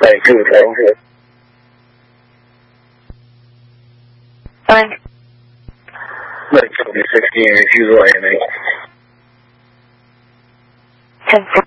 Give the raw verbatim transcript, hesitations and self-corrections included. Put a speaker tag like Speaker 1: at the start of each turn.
Speaker 1: Thank you, thank you.
Speaker 2: Fine.
Speaker 1: Like twenty sixteen, refusal A M A.
Speaker 2: ten